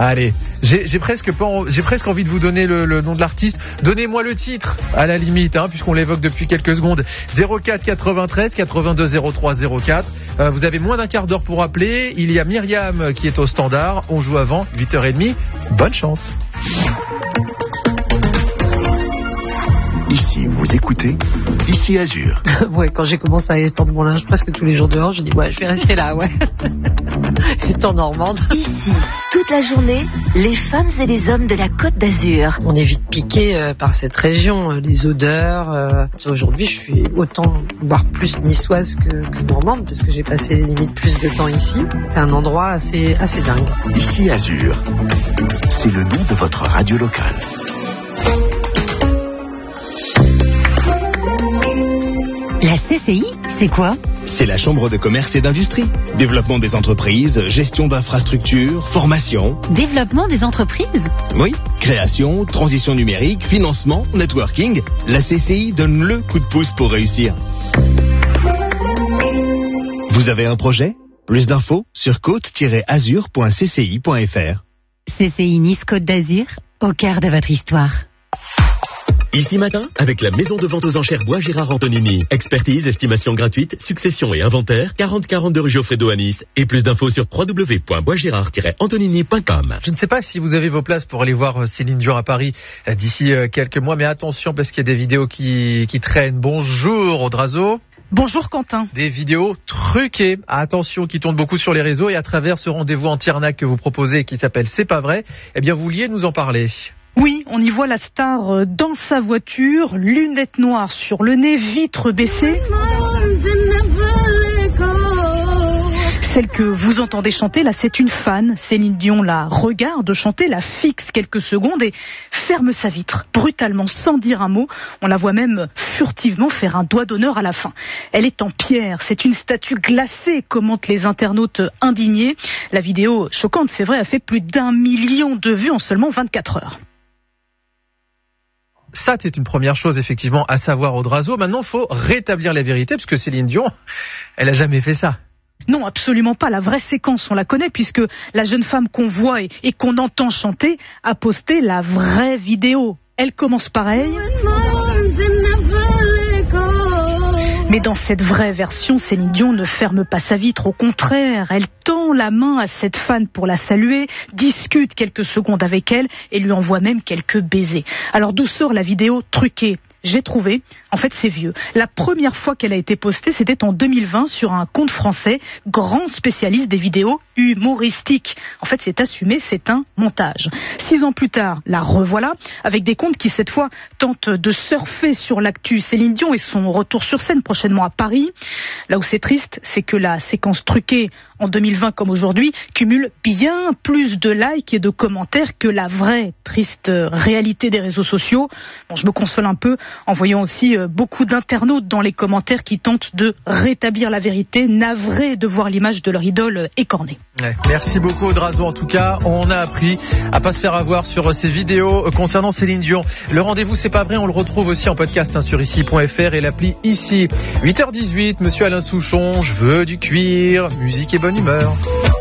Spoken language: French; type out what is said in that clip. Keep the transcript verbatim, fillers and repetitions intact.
Allez, j'ai, j'ai presque pas, en- j'ai presque envie de vous donner le, le nom de l'artiste. Donnez-moi le titre, à la limite, hein, puisqu'on l'évoque depuis quelques secondes. zéro quatre quatre-vingt-treize quatre-vingt-deux zéro trois zéro quatre. Euh, vous avez moins d'un quart d'heure pour appeler. Il y a Myriam qui est au standard. On joue avant huit heures trente. Bonne chance. Ici, vous écoutez Ici Azur. Ouais, quand j'ai commencé à étendre mon linge presque tous les jours dehors, je dis ouais, je vais rester là, ouais. Étant normande. Ici, toute la journée, les femmes et les hommes de la Côte d'Azur. On est vite piqué euh, par cette région, euh, les odeurs. Euh... Aujourd'hui, je suis autant, voire plus niçoise que, que normande, parce que j'ai passé limite plus de temps ici. C'est un endroit assez, assez dingue. Ici Azur. C'est le nom de votre radio locale. La C C I, c'est quoi ? C'est la Chambre de commerce et d'industrie. Développement des entreprises, gestion d'infrastructures, formation. Développement des entreprises ? Oui, création, transition numérique, financement, networking. La C C I donne le coup de pouce pour réussir. Vous avez un projet ? Plus d'infos sur côte tiret azur point c c i point f r. C C I Nice Côte d'Azur, au cœur de votre histoire. Ici matin, avec la maison de vente aux enchères Bois Gérard Antonini. Expertise, estimation gratuite, succession et inventaire, quarante quarante-deux rue Geoffredo à Nice. Et plus d'infos sur w w w point bois gérard tiret antonini point com. Je ne sais pas si vous avez vos places pour aller voir Céline Dion à Paris euh, d'ici euh, quelques mois, mais attention parce qu'il y a des vidéos qui, qui traînent. Bonjour Odrazo. Bonjour Quentin. Des vidéos truquées, attention, qui tournent beaucoup sur les réseaux et à travers ce rendez-vous anti-arnaque que vous proposez et qui s'appelle C'est pas vrai, eh bien vous vouliez nous en parler. Oui, on y voit la star dans sa voiture, lunettes noires sur le nez, vitres baissées. Celle que vous entendez chanter, là, c'est une fan. Céline Dion la regarde chanter, la fixe quelques secondes et ferme sa vitre, brutalement, sans dire un mot. On la voit même furtivement faire un doigt d'honneur à la fin. Elle est en pierre, c'est une statue glacée, commentent les internautes indignés. La vidéo, choquante, c'est vrai, a fait plus d'un million de vues en seulement vingt-quatre heures. Ça, c'est une première chose, effectivement, à savoir Odrazo. Maintenant, il faut rétablir la vérité, parce que Céline Dion, elle a jamais fait ça. Non, absolument pas. La vraie séquence, on la connaît, puisque la jeune femme qu'on voit et, et qu'on entend chanter a posté la vraie vidéo. Elle commence pareil. Mais dans cette vraie version, Céline Dion ne ferme pas sa vitre. Au contraire, elle tend la main à cette fan pour la saluer, discute quelques secondes avec elle et lui envoie même quelques baisers. Alors d'où sort la vidéo truquée ? J'ai trouvé, en fait c'est vieux. La première fois qu'elle a été postée, c'était en deux mille vingt sur un compte français, grand spécialiste des vidéos humoristiques. En fait c'est assumé, c'est un montage. Six ans plus tard, la revoilà, avec des comptes qui cette fois tentent de surfer sur l'actu Céline Dion et son retour sur scène prochainement à Paris. Là où c'est triste, c'est que la séquence truquée en deux mille vingt comme aujourd'hui cumule bien plus de likes et de commentaires que la vraie triste réalité des réseaux sociaux. Bon, je me console un peu en voyant aussi beaucoup d'internautes dans les commentaires qui tentent de rétablir la vérité, navrés de voir l'image de leur idole écornée. Ouais, merci beaucoup Odrazo. En tout cas, on a appris à pas se faire avoir sur ces vidéos concernant Céline Dion. Le rendez-vous, c'est pas vrai, on le retrouve aussi en podcast hein, sur ici point f r et l'appli Ici. huit heures dix-huit, monsieur Alain Souchon, je veux du cuir, musique et bonne humeur.